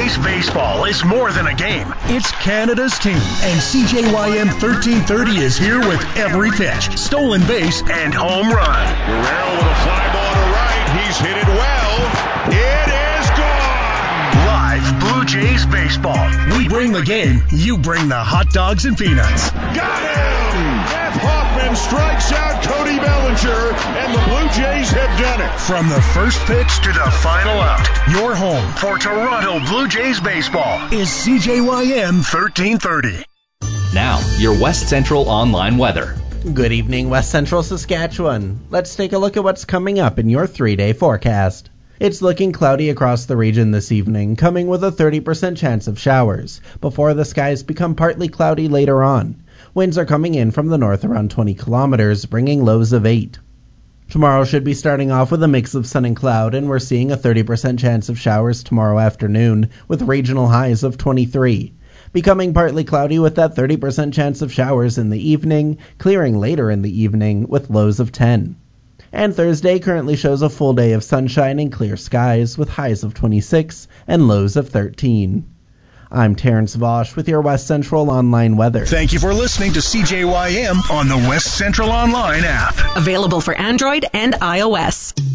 Jays baseball is more than a game. It's Canada's team, and CJYM 1330 is here with every pitch, stolen base, and home run. Guerrero with a fly ball to right. He's hit it well. It is gone. Live Blue Jays baseball. We bring the game. You bring the hot dogs and peanuts. Got him! Jeff Hoffman strikes out Cody Bellinger, and the Blue Jays have done it. From the first pitch to the final out, your home for Toronto Blue Jays baseball is CJYM 1330. Now, your West Central Online weather. Good evening, West Central Saskatchewan. Let's take a look at what's coming up in your 3-day forecast. It's looking cloudy across the region this evening, coming with a 30% chance of showers, before the skies become partly cloudy later on. Winds are coming in from the north around 20 kilometers, bringing lows of 8. Tomorrow should be starting off with a mix of sun and cloud, and we're seeing a 30% chance of showers tomorrow afternoon, with regional highs of 23. Becoming partly cloudy with that 30% chance of showers in the evening, clearing later in the evening with lows of 10. And Thursday currently shows a full day of sunshine and clear skies with highs of 26 and lows of 13. I'm Terrence Vosch with your West Central Online weather. Thank you for listening to CJYM on the West Central Online app. Available for Android and iOS.